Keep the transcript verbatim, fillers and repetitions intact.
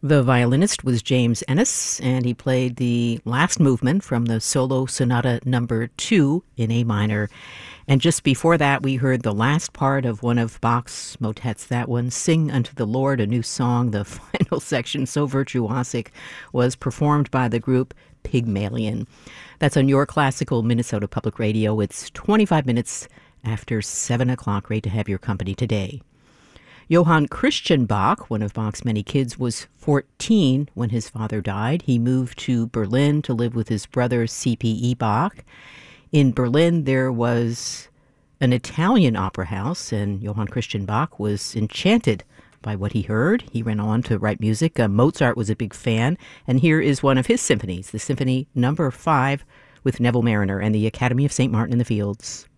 The violinist was James Ennis, and he played the last movement from the Solo Sonata Number Two in A minor. And just before that, we heard the last part of one of Bach's motets, that one, Sing Unto the Lord, a New Song. The final section, so virtuosic, was performed by the group Pygmalion. That's on your classical Minnesota Public Radio. It's twenty-five minutes after seven o'clock. Great to have your company today. Johann Christian Bach, one of Bach's many kids, was fourteen when his father died. He moved to Berlin to live with his brother C P E Bach. In Berlin, there was an Italian opera house, and Johann Christian Bach was enchanted by what he heard. He went on to write music. Uh, Mozart was a big fan, and here is one of his symphonies, the Symphony Number Five, with Neville Marriner and the Academy of Saint Martin in the Fields.